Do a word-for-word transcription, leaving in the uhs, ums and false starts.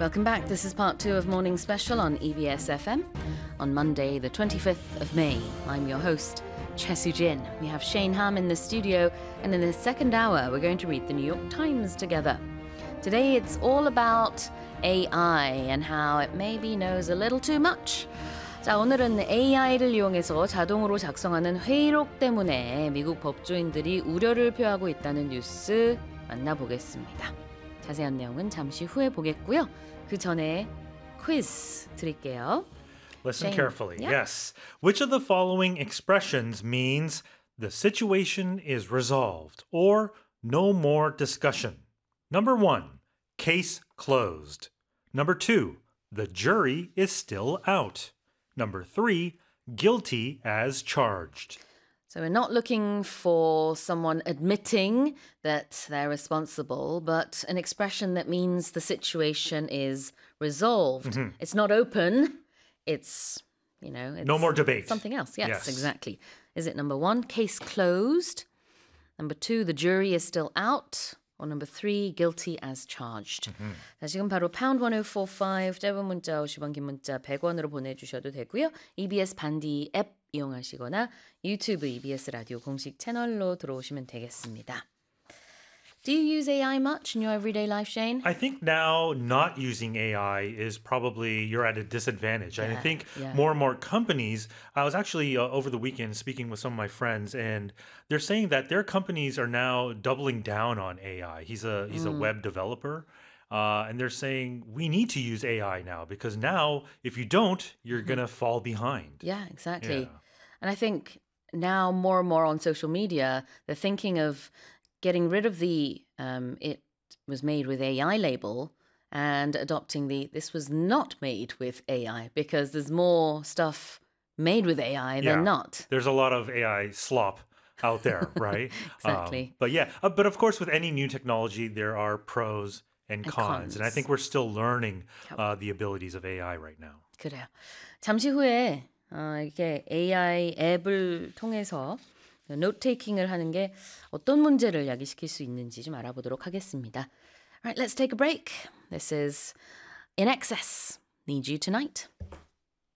Welcome back. This is part two of Morning Special on E B S F M on Monday, the twenty-fifth of May. I'm your host, Choi Soo-jin. We have Shane Ham in the studio, and in the second hour, we're going to read the New York Times together. Today, it's all about A I and how it maybe knows a little too much. 자, 오늘은 에이아이를 이용해서 자동으로 작성하는 회의록 때문에 미국 법조인들이 우려를 표하고 있다는 뉴스 만나보겠습니다. 자세한 내용은 잠시 후에 보겠고요. 그 전에 퀴즈 드릴게요. Listen Shane. carefully. Yeah. Yes. Which of the following expressions means the situation is resolved or no more discussion? Number one, case closed. Number two, the jury is still out. Number three, guilty as charged. So we're not looking for someone admitting that they're responsible, but an expression that means the situation is resolved. Mm-hmm. It's not open. It's, you know, it's no more debate. Something else. Yes, yes, exactly. Is it number one, case closed? Number two, the jury is still out. Or number three, guilty as charged. Mm-hmm. 자, 지금 바로 pound 천사십오 짧은 문자 오십 원, 긴 문자 백 원으로 보내주셔도 되고요. 이비에스 반디 앱 이용하시거나 유튜브 이비에스 라디오 공식 채널로 들어오시면 되겠습니다. Do you use A I much in your everyday life, Shane? I think now not using A I is probably you're at a disadvantage. Yeah, and I think yeah. more and more companies, I was actually uh, over the weekend speaking with some of my friends, and they're saying that their companies are now doubling down on A I. He's a he's Mm. a web developer. Uh, and they're saying we need to use A I now because now if you don't, you're Mm-hmm. going to fall behind. Yeah, exactly. Yeah. And I think now more and more on social media, they're thinking of getting rid of the um, it was made with A I label and adopting the this was not made with A I because there's more stuff made with A I Yeah. than not. There's a lot of A I slop out there, right? Exactly. Um, but yeah, uh, but of course with any new technology, there are pros and, And cons. And I cons. think we're still learning uh, the abilities of A I right now. 그래요. 잠시 후에 어, 이게 에이아이 앱을 통해서 노트 테이킹을 하는 게 어떤 문제를 야기시킬 수 있는지 좀 알아보도록 하겠습니다. All right, let's take a break. This is In Excess. Need You Tonight.